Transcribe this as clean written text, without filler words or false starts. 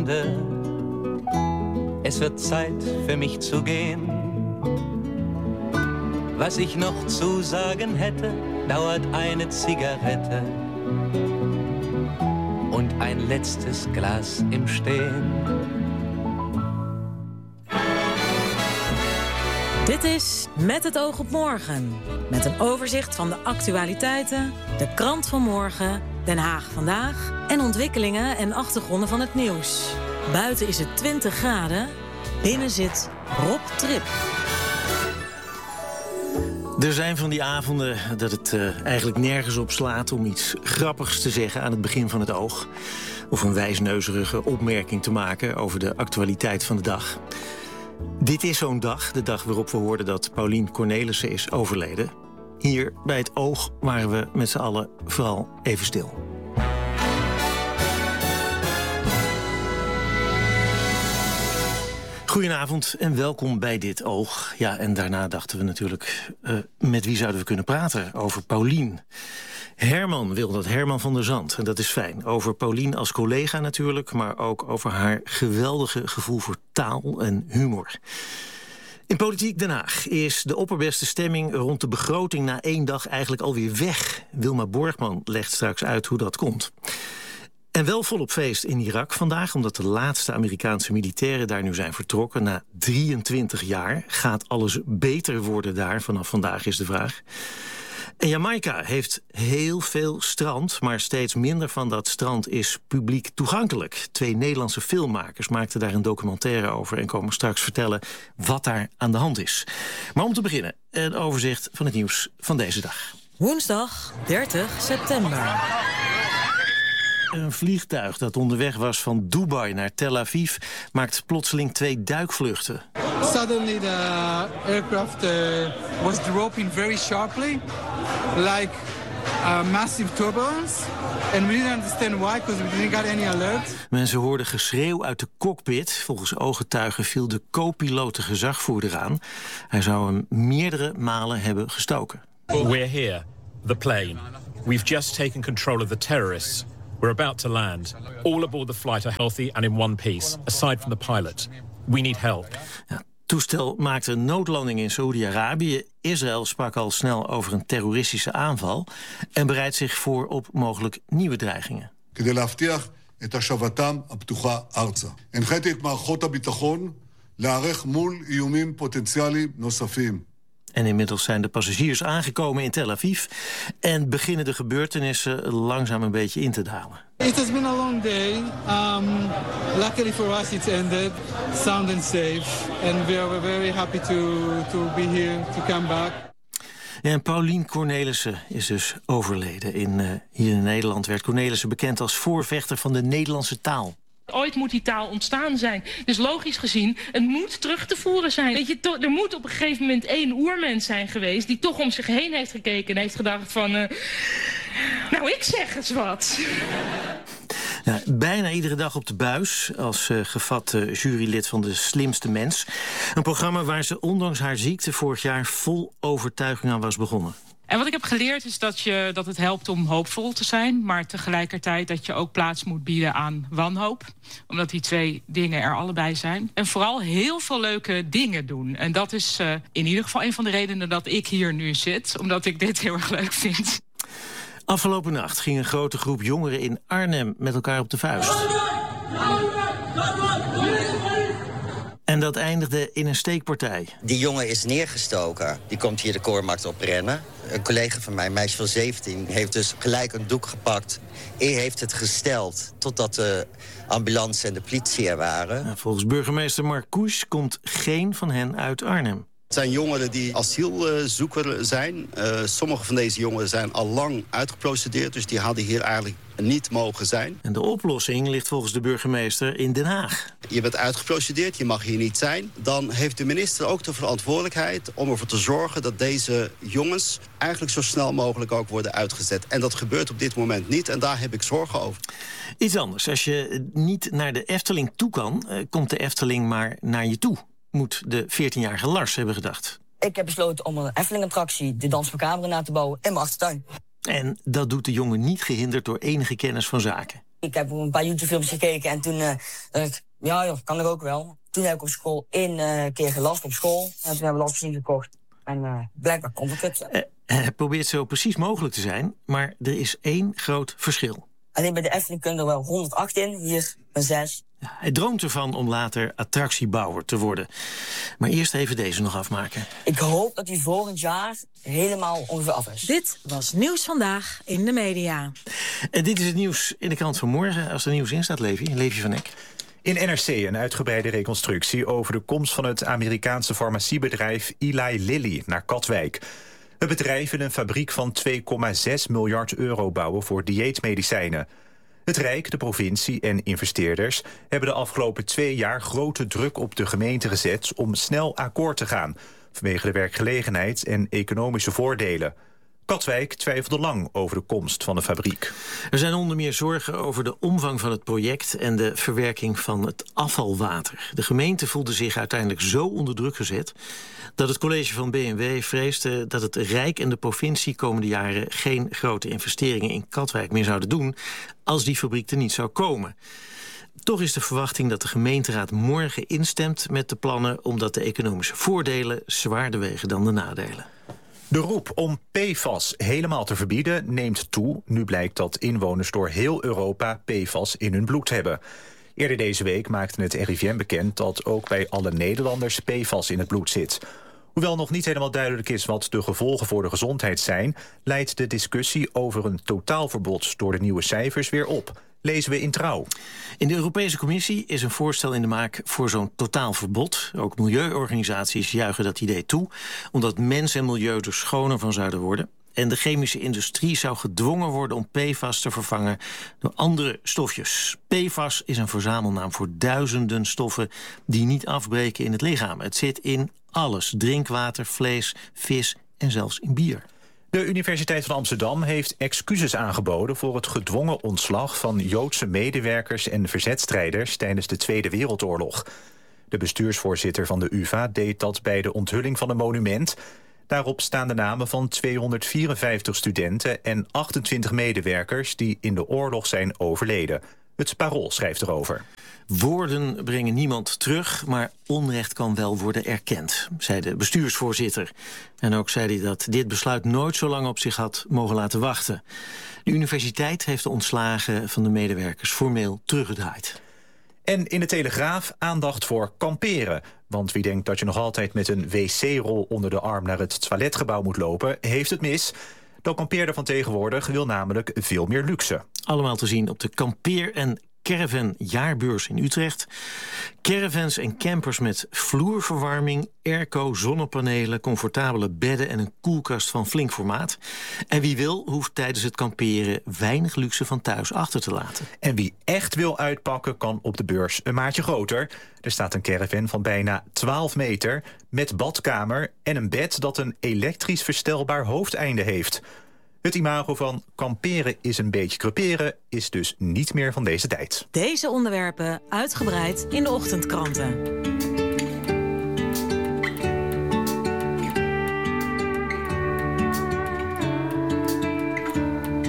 Es wird Zeit für mich zu gehen. Was ich noch zu sagen hätte, dauert eine Zigarette und ein letztes Glas im Stehen. Dit is Met het oog op morgen. Met een overzicht van de actualiteiten, de krant van morgen, Den Haag vandaag en ontwikkelingen en achtergronden van het nieuws. Buiten is het 20 graden, binnen zit Rob Trip. Er zijn van die avonden dat het eigenlijk nergens op slaat om iets grappigs te zeggen aan het begin van het oog. Of een wijsneuzerige opmerking te maken over de actualiteit van de dag. Dit is zo'n dag, de dag waarop we hoorden dat Paulien Cornelissen is overleden. Hier bij het oog waren we met z'n allen vooral even stil. Goedenavond en welkom bij Dit Oog. Ja, en daarna dachten we natuurlijk, met wie zouden we kunnen praten over Paulien? Herman wil dat, Herman van der Zand, en dat is fijn. Over Paulien als collega natuurlijk, maar ook over haar geweldige gevoel voor taal en humor. In Politiek Den Haag is de opperbeste stemming rond de begroting na 1 dag eigenlijk alweer weg. Wilma Borgman legt straks uit hoe dat komt. En wel volop feest in Irak vandaag, omdat de laatste Amerikaanse militairen daar nu zijn vertrokken. Na 23 jaar gaat alles beter worden daar, vanaf vandaag is de vraag. En Jamaica heeft heel veel strand, maar steeds minder van dat strand is publiek toegankelijk. 2 Nederlandse filmmakers maakten daar een documentaire over en komen straks vertellen wat daar aan de hand is. Maar om te beginnen, een overzicht van het nieuws van deze dag. Woensdag 30 september. Een vliegtuig dat onderweg was van Dubai naar Tel Aviv maakt plotseling 2 duikvluchten. Suddenly the aircraft was dropping very sharply, like massive turbulence. And we didn't understand why, because we didn't get any alert. Mensen hoorden geschreeuw uit de cockpit. Volgens ooggetuigen viel de co-piloot de gezagvoerder aan. Hij zou hem meerdere malen hebben gestoken. We're here, the plane. We've just taken control of the terrorists. We're about to land. All aboard the flight are healthy and in one piece, aside from the pilot. We need help. Ja, het toestel maakte een noodlanding in Saoedi-Arabië. Israël sprak al snel over een terroristische aanval en bereidt zich voor op mogelijk nieuwe dreigingen. כדי להבטיח את השבתם הפתוחה ארצה. הנחיתי את מערכות הביטחון להיערך מול איומים פוטנציאליים נוספים. En inmiddels zijn de passagiers aangekomen in Tel Aviv en beginnen de gebeurtenissen langzaam een beetje in te dalen. It has been a long day. Luckily for us it's ended, sound and safe. And we are very happy to be here, to come back. En Paulien Cornelissen is dus overleden. Hier in Nederland werd Cornelissen bekend als voorvechter van de Nederlandse taal. Ooit moet die taal ontstaan zijn. Dus logisch gezien, het moet terug te voeren zijn. Weet je, er moet op een gegeven moment 1 oermens zijn geweest die toch om zich heen heeft gekeken en heeft gedacht van, nou, ik zeg eens wat. Ja, bijna iedere dag op de buis als gevat jurylid van De Slimste Mens. Een programma waar ze ondanks haar ziekte vorig jaar vol overtuiging aan was begonnen. En wat ik heb geleerd is dat het helpt om hoopvol te zijn, maar tegelijkertijd dat je ook plaats moet bieden aan wanhoop. Omdat die 2 dingen er allebei zijn. En vooral heel veel leuke dingen doen. En dat is in ieder geval een van de redenen dat ik hier nu zit. Omdat ik dit heel erg leuk vind. Afgelopen nacht ging een grote groep jongeren in Arnhem met elkaar op de vuist. En dat eindigde in een steekpartij. Die jongen is neergestoken. Die komt hier de Koormarkt op rennen. Een collega van mij, een meisje van 17, heeft dus gelijk een doek gepakt. Hij heeft het gesteld totdat de ambulance en de politie er waren. En volgens burgemeester Mark Koes komt geen van hen uit Arnhem. Het zijn jongeren die asielzoeker zijn. Sommige van deze jongeren zijn al lang uitgeprocedeerd, dus die hadden hier eigenlijk niet mogen zijn. En de oplossing ligt volgens de burgemeester in Den Haag. Je bent uitgeprocedeerd, je mag hier niet zijn. Dan heeft de minister ook de verantwoordelijkheid om ervoor te zorgen dat deze jongens eigenlijk zo snel mogelijk ook worden uitgezet. En dat gebeurt op dit moment niet en daar heb ik zorgen over. Iets anders. Als je niet naar de Efteling toe kan, komt de Efteling maar naar je toe. Moet de 14-jarige Lars hebben gedacht. Ik heb besloten om een Efteling-attractie, de Dans Macabre, na te bouwen in mijn achtertuin. En dat doet de jongen niet gehinderd door enige kennis van zaken. Ik heb een paar YouTube-films gekeken en toen dacht ik, ja joh, kan ik ook wel. Toen heb ik op school één keer gelast op school. En toen hebben we lasmachine gekocht. En blijkbaar kon ik het. Hij probeert zo precies mogelijk te zijn, maar er is één groot verschil. Alleen bij de Efteling kunnen er wel 108 in, hier een 6. Ja, hij droomt ervan om later attractiebouwer te worden. Maar eerst even deze nog afmaken. Ik hoop dat hij volgend jaar helemaal ongeveer af is. Dit was Nieuws Vandaag in de media. En dit is het nieuws in de krant van morgen. Als er nieuws in staat, Levi van Eck. In NRC een uitgebreide reconstructie over de komst van het Amerikaanse farmaciebedrijf Eli Lilly naar Katwijk. Het bedrijf wil een fabriek van 2,6 miljard euro bouwen voor dieetmedicijnen. Het Rijk, de provincie en investeerders hebben de afgelopen 2 jaar grote druk op de gemeente gezet om snel akkoord te gaan, vanwege de werkgelegenheid en economische voordelen. Katwijk twijfelde lang over de komst van de fabriek. Er zijn onder meer zorgen over de omvang van het project en de verwerking van het afvalwater. De gemeente voelde zich uiteindelijk zo onder druk gezet dat het college van B&W vreesde dat het Rijk en de provincie komende jaren geen grote investeringen in Katwijk meer zouden doen als die fabriek er niet zou komen. Toch is de verwachting dat de gemeenteraad morgen instemt met de plannen, omdat de economische voordelen zwaarder wegen dan de nadelen. De roep om PFAS helemaal te verbieden neemt toe. Nu blijkt dat inwoners door heel Europa PFAS in hun bloed hebben. Eerder deze week maakte het RIVM bekend dat ook bij alle Nederlanders PFAS in het bloed zit. Hoewel nog niet helemaal duidelijk is wat de gevolgen voor de gezondheid zijn, leidt de discussie over een totaalverbod door de nieuwe cijfers weer op. Lezen we in Trouw. In de Europese Commissie is een voorstel in de maak voor zo'n totaalverbod. Ook milieuorganisaties juichen dat idee toe, omdat mens en milieu er schoner van zouden worden. En de chemische industrie zou gedwongen worden om PFAS te vervangen door andere stofjes. PFAS is een verzamelnaam voor duizenden stoffen die niet afbreken in het lichaam. Het zit in alles: drinkwater, vlees, vis en zelfs in bier. De Universiteit van Amsterdam heeft excuses aangeboden voor het gedwongen ontslag van Joodse medewerkers en verzetstrijders tijdens de Tweede Wereldoorlog. De bestuursvoorzitter van de UvA deed dat bij de onthulling van een monument. Daarop staan de namen van 254 studenten en 28 medewerkers die in de oorlog zijn overleden. Het Parool schrijft erover. Woorden brengen niemand terug, maar onrecht kan wel worden erkend, zei de bestuursvoorzitter. En ook zei hij dat dit besluit nooit zo lang op zich had mogen laten wachten. De universiteit heeft de ontslagen van de medewerkers formeel teruggedraaid. En in de Telegraaf aandacht voor kamperen. Want wie denkt dat je nog altijd met een wc-rol onder de arm naar het toiletgebouw moet lopen, heeft het mis. De kampeerder van tegenwoordig wil namelijk veel meer luxe. Allemaal te zien op de kampeer- en caravan jaarbeurs in Utrecht. Caravans en campers met vloerverwarming, airco, zonnepanelen, comfortabele bedden en een koelkast van flink formaat. En wie wil, hoeft tijdens het kamperen weinig luxe van thuis achter te laten. En wie echt wil uitpakken, kan op de beurs een maatje groter. Er staat een caravan van bijna 12 meter met badkamer en een bed dat een elektrisch verstelbaar hoofdeinde heeft. Het imago van kamperen is een beetje creperen is dus niet meer van deze tijd. Deze onderwerpen uitgebreid in de ochtendkranten.